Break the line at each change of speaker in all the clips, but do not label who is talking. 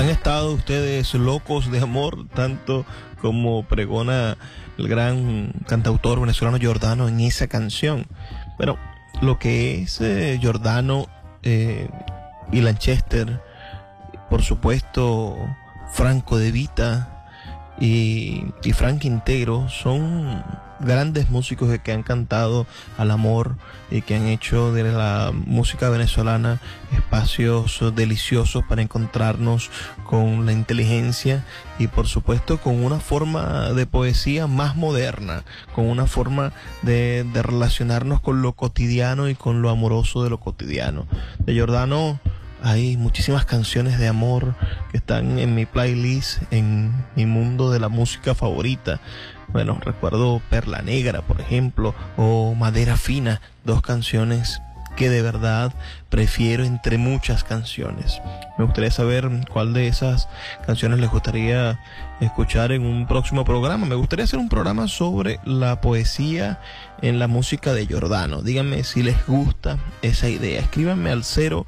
¿Han estado ustedes locos de amor, tanto como pregona el gran cantautor venezolano Giordano en esa canción? Bueno, lo que es Giordano y Lanchester, por supuesto Franco De Vita y Frank Quintero, son grandes músicos que han cantado al amor y que han hecho de la música venezolana espacios deliciosos para encontrarnos con la inteligencia y por supuesto con una forma de poesía más moderna, con una forma de relacionarnos con lo cotidiano y con lo amoroso de lo cotidiano. De Giordano hay muchísimas canciones de amor que están en mi playlist, en mi mundo de la música favorita. Bueno, recuerdo Perla Negra, por ejemplo, o Madera Fina, dos canciones que de verdad prefiero entre muchas canciones. Me gustaría saber cuál de esas canciones les gustaría escuchar en un próximo programa. Me gustaría hacer un programa sobre la poesía en la música de Giordano. Díganme si les gusta esa idea. Escríbanme al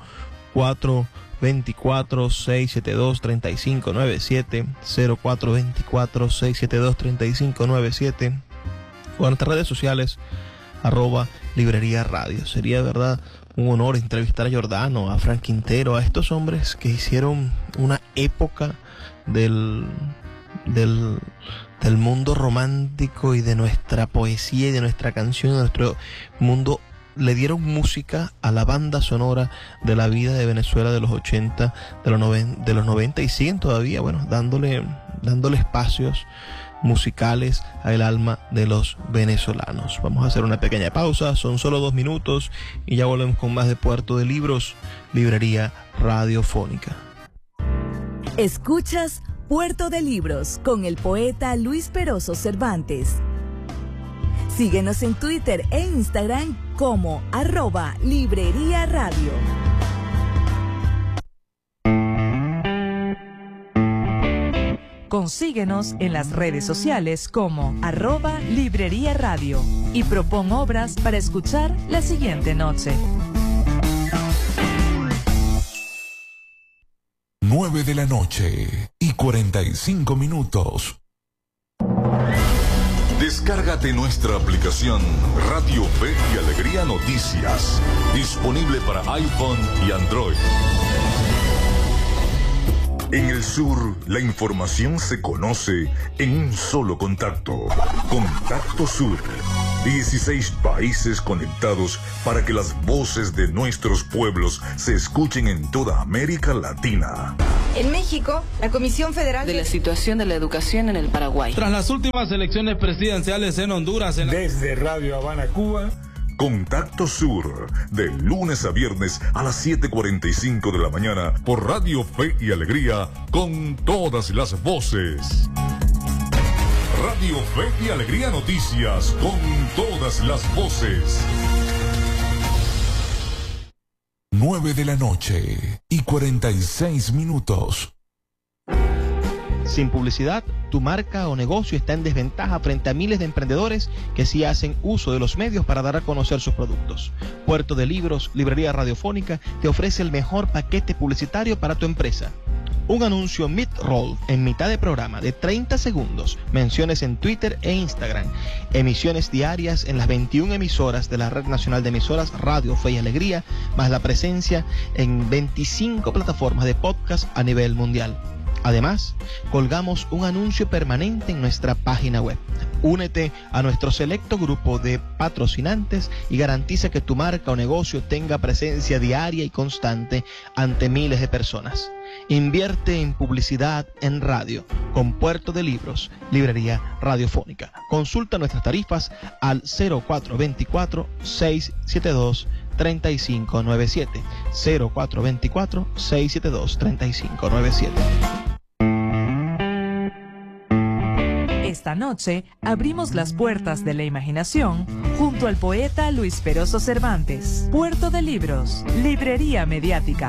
0424-672-3597, 0424-672-3597, o en nuestras redes sociales, @Librería Radio. Sería de verdad un honor entrevistar a Giordano, a Frank Quintero, a estos hombres que hicieron una época del mundo romántico y de nuestra poesía y de nuestra canción, de nuestro mundo. Le dieron música a la banda sonora de la vida de Venezuela de los 80, de los 90 y siguen todavía, bueno, dándole espacios musicales al alma de los venezolanos. Vamos a hacer una pequeña pausa, son solo 2 minutos y ya volvemos con más de Puerto de Libros, Librería Radiofónica.
Escuchas Puerto de Libros con el poeta Luis Peroso Cervantes. Síguenos en Twitter e Instagram como @Librería Radio. Consíguenos en las redes sociales como @Librería Radio y propon obras para escuchar la siguiente noche.
9 de la noche y 45 minutos. Descárgate nuestra aplicación Radio Fe y Alegría Noticias, disponible para iPhone y Android. En el sur, la información se conoce en un solo contacto. Contacto Sur. 16 países conectados para que las voces de nuestros pueblos se escuchen en toda América Latina.
En México, la Comisión Federal
de la situación de la educación en el Paraguay.
Tras las últimas elecciones presidenciales en Honduras.
Desde Radio Habana, Cuba.
Contacto Sur, de lunes a viernes a las 7:45 de la mañana por Radio Fe y Alegría, con todas las voces. Radio Fe y Alegría Noticias, con todas las voces. 9 de la noche y 46 minutos.
Sin publicidad, tu marca o negocio está en desventaja frente a miles de emprendedores que sí hacen uso de los medios para dar a conocer sus productos. Puerto de Libros, Librería Radiofónica, te ofrece el mejor paquete publicitario para tu empresa. Un anuncio mid-roll en mitad de programa de 30 segundos, menciones en Twitter e Instagram, emisiones diarias en las 21 emisoras de la Red Nacional de Emisoras Radio Fe y Alegría, más la presencia en 25 plataformas de podcast a nivel mundial. Además, colgamos un anuncio permanente en nuestra página web. Únete a nuestro selecto grupo de patrocinantes y garantiza que tu marca o negocio tenga presencia diaria y constante ante miles de personas. Invierte en publicidad en radio con Puerto de Libros, Librería Radiofónica. Consulta nuestras tarifas al 0424-672-3597. 0424-672-3597.
Esta noche abrimos las puertas de la imaginación junto al poeta Luis Peroso Cervantes. Puerto de Libros, Librería Mediática.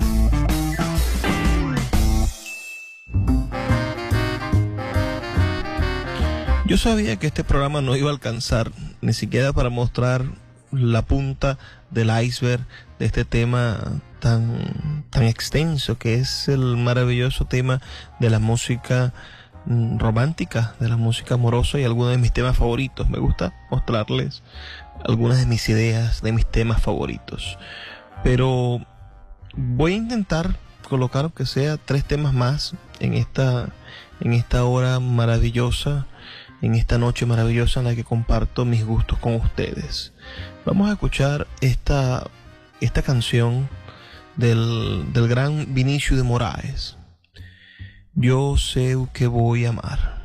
Yo sabía que este programa no iba a alcanzar ni siquiera para mostrar la punta del iceberg de este tema tan extenso, que es el maravilloso tema de la música romántica, de la música amorosa y algunos de mis temas favoritos. Me gusta mostrarles algunas de mis ideas, de mis temas favoritos. Pero voy a intentar colocar, aunque sea 3 temas más en esta hora maravillosa, en esta noche maravillosa en la que comparto mis gustos con ustedes. Vamos a escuchar esta canción del gran Vinicio de Moraes. Yo sé que voy a amar.